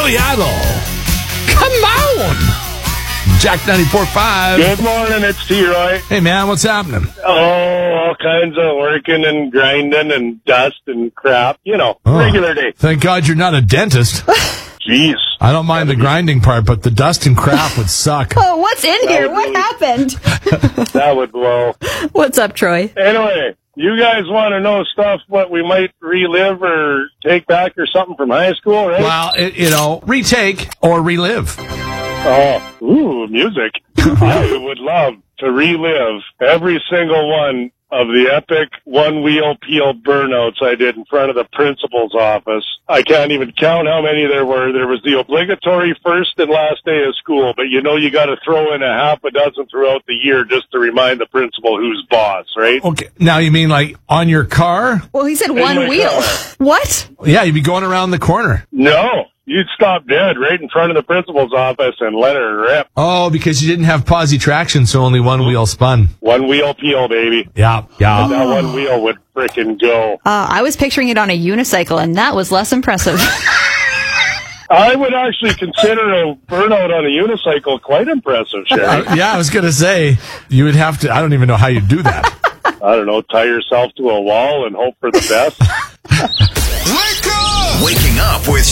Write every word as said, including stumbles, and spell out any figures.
Seattle. Come on. Jack ninety-four point five. Good morning, it's T-Roy. Hey, man, what's happening? Oh, all kinds of working and grinding and dust and crap. You know, Oh, regular day. Thank God you're not a dentist. Jeez. I don't mind the grinding part, but the dust and crap would suck. Oh, what's in That here? would What really- happened? That would blow. What's up, Troy? Anyway, you guys want to know stuff what we might relive or take back or something from high school, right? Well, it, you know, retake or relive. Oh, ooh, music. I would love to relive every single one of the epic one-wheel peel burnouts I did in front of the principal's office. I can't even count how many there were. There was the obligatory first and last day of school, but you know you got to throw in a half a dozen throughout the year just to remind the principal who's boss, right? Okay, now you mean like on your car? Well, he said my one wheel. car. What? Yeah, you'd be going around the corner. No, you'd stop dead right in front of the principal's office and let her rip. Oh, because you didn't have posi traction, so only one wheel spun. One-wheel peel, baby. Yeah, yeah. That one wheel would frickin' go. Uh, I was picturing it on a unicycle, and that was less impressive. I would actually consider a burnout on a unicycle quite impressive, Sherry. Uh, yeah, I was going to say, you would have to, I don't even know how you do that. I don't know, tie yourself to a wall and hope for the best. Wake up! Waking up with